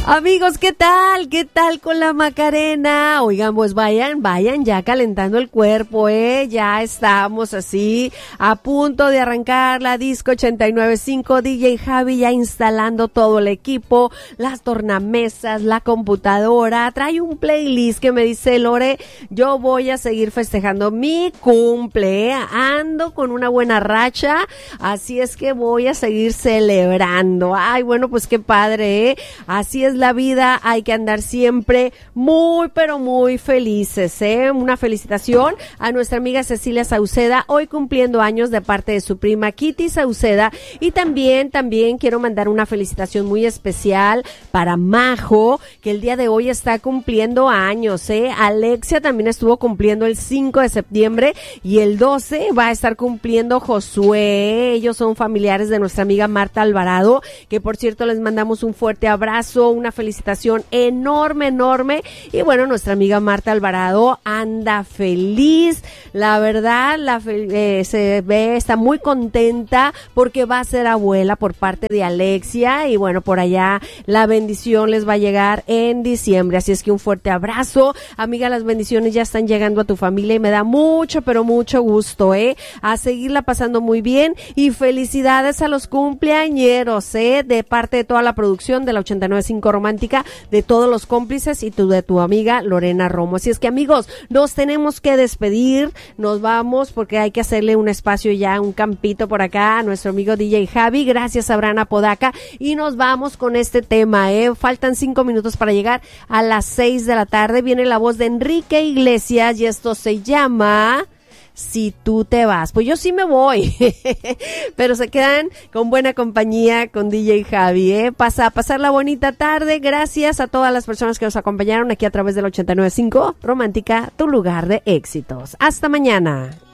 Amigos, ¿qué tal? ¿Qué tal con la Macarena? Oigan, pues vayan ya calentando el cuerpo, ya estamos así a punto de arrancar la disco 89.5, DJ Javi ya instalando todo el equipo, las tornamesas, la computadora, trae un playlist que me dice Lore, yo voy a seguir festejando mi cumple, ando con una buena racha, así es que voy a seguir celebrando. Ay, bueno, pues qué padre, así es la vida, hay que andar siempre muy, pero muy felices, Una felicitación a nuestra amiga Cecilia Sauceda, hoy cumpliendo años de parte de su prima Kitty Sauceda, y también quiero mandar una felicitación muy especial para Majo, que el día de hoy está cumpliendo años, Alexia también estuvo cumpliendo el 5 de septiembre y el 12 va a estar cumpliendo Josué, ellos son familiares de nuestra amiga Marta Alvarado, que por cierto les mandamos un fuerte abrazo, una felicitación enorme, y bueno, nuestra amiga Marta Alvarado anda feliz, la verdad, se ve, está muy contenta porque va a ser abuela por parte de Alexia, y bueno, por allá la bendición les va a llegar en diciembre, así es que un fuerte abrazo, amiga, las bendiciones ya están llegando a tu familia y me da mucho, pero mucho gusto, a seguirla pasando muy bien, y felicidades a los cumpleañeros, de parte de toda la producción de la 89.5 Romántica, de todos los cómplices y de tu amiga Lorena Romo. Así es que, amigos, nos tenemos que despedir, nos vamos porque hay que hacerle un espacio ya, un campito por acá a nuestro amigo DJ Javi, gracias a Abraham Apodaca, y nos vamos con este tema, faltan 5 minutos para llegar a las 6 de la tarde, viene la voz de Enrique Iglesias y esto se llama Si tú te vas. Pues yo sí me voy, pero se quedan con buena compañía con DJ Javi, pasar la bonita tarde. Gracias a todas las personas que nos acompañaron aquí a través del 89.5 Romántica, tu lugar de éxitos. Hasta mañana.